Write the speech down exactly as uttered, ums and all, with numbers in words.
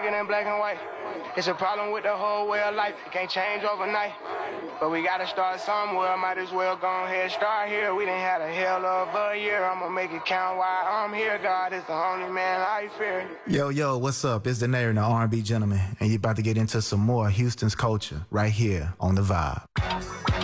it in black and white. It's a problem with the whole way of life. It can't change overnight. But we gotta start somewhere. Might as well go ahead, start here. We done had a hell of a year. I'ma make it count while I'm here. God is the only man I fear. Yo, yo, what's up? It's the Nair and the R and B Gentleman, and you're about to get into some more Houston's culture right here on The Vibe.